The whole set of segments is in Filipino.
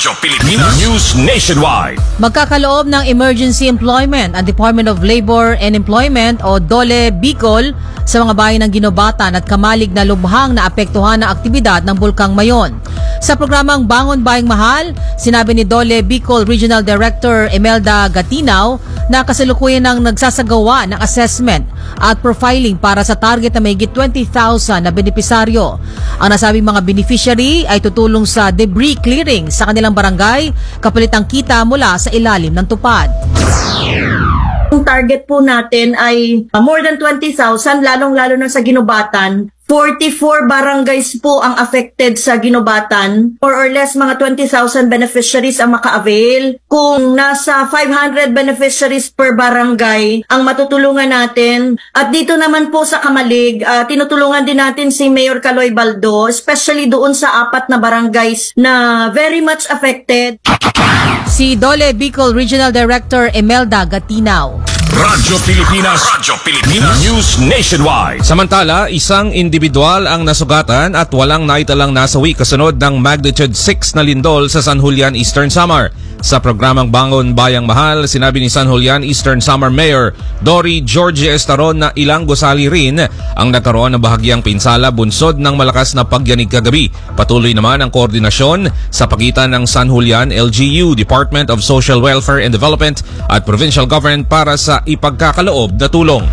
Radyo Pilipinas News Nationwide. Magkakaloob ng emergency employment ang Department of Labor and Employment o DOLE Bicol sa mga bayan ng Ginobatan at Kamalig na lubhang na apektuhan ng aktibidad ng Bulkang Mayon. Sa programang Bangon Bayang Mahal, sinabi ni DOLE Bicol Regional Director Imelda Gatinaw na kasalukuyan ng nagsasagawa ng assessment at profiling para sa target na mahigit 20,000 na benepisaryo. Ang nasabing mga beneficiary ay tutulong sa debris clearing sa kanilang barangay kapalit ang kita mula sa ilalim ng tupad. Ang target po natin ay more than 20,000, lalong-lalo na sa Ginobatan. 44 barangays po ang affected sa Ginobatan. More or less, mga 20,000 beneficiaries ang maka-avail. Kung nasa 500 beneficiaries per barangay ang matutulungan natin. At dito naman po sa Kamalig, tinutulungan din natin si Mayor Caloy Baldo, especially doon sa 4 na barangays na very much affected. Si DOLE Bicol Regional Director Imelda Gatinaw. Radyo Pilipinas News Nationwide. Samantala, isang individual ang nasugatan at walang naitalang nasawi kasunod ng magnitude 6 na lindol sa San Julian, Eastern Samar. Sa programang Bangon Bayang Mahal, sinabi ni San Julian Eastern Samar Mayor Dory Georgie Estaron na ilang gusali rin ang nagkaroon ng bahagyang pinsala bunsod ng malakas na pagyanig kagabi. Patuloy naman ang koordinasyon sa pagitan ng San Julian LGU, Department of Social Welfare and Development at Provincial Government para sa ipagkakaloob na tulong.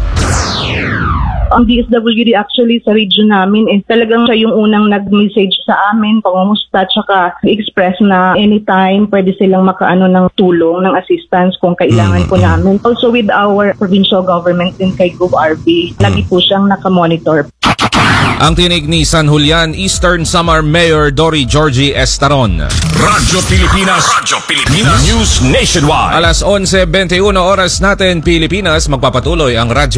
Ang DSWD actually sa region namin talagang siya yung unang nag-message sa amin, pangumusta, tsaka express na anytime pwede silang makaano ng tulong, ng assistance kung kailangan po namin. Also with our provincial government din kay GovRB, lagi po siyang nakamonitor. Ang tinig ni San Julian Eastern Samar Mayor Dory Georgie Estaron. Radyo Pilipinas News Nationwide. Alas 11:21 oras natin Pilipinas, magpapatuloy ang Radyo